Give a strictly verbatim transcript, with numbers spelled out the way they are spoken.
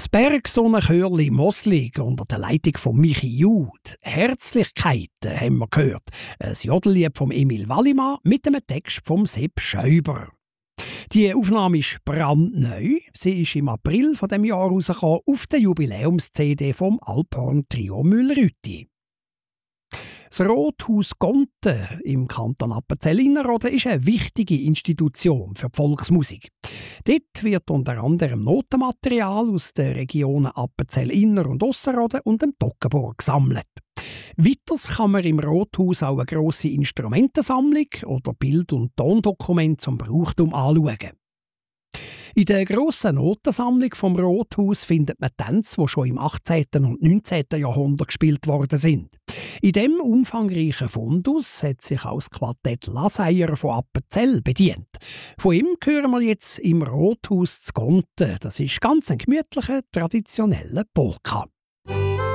Das Bergsonnenchörli Moslig unter der Leitung von Michi Jud. Herzlichkeiten haben wir gehört. Ein Jodellied von Emil Wallimann mit einem Text von Sepp Schäuber. Die Aufnahme ist brandneu. Sie ist im April von dem Jahr rausgekommen auf der Jubiläums-C D vom Alphorn Trio Müller-Rütti. Das Rothaus Gonten im Kanton Appenzell-Innerrhoden ist eine wichtige Institution für die Volksmusik. Dort wird unter anderem Notenmaterial aus den Regionen Appenzell-Inner- und Ausserrhoden und dem Toggenburg gesammelt. Weiters kann man im Rothaus auch eine grosse Instrumentensammlung oder Bild- und Tondokumente zum Brauchtum anschauen. In der grossen Notensammlung vom Rothaus findet man Tänze, die schon im achtzehnten und neunzehnten Jahrhundert gespielt worden sind. In diesem umfangreichen Fundus hat sich auch das Quartett Laseier von Appenzell bedient. Von ihm hören wir jetzt im Rothaus zu Gonten. Das ist ganz ein gemütlicher, traditioneller Polka.